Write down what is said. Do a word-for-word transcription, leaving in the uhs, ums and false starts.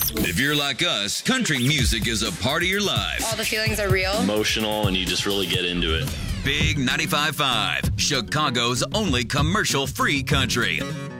If you're like us, country music is a part of your life. All the feelings are real. Emotional, and you just really get into it. Big ninety-five point five, Chicago's only commercial-free country.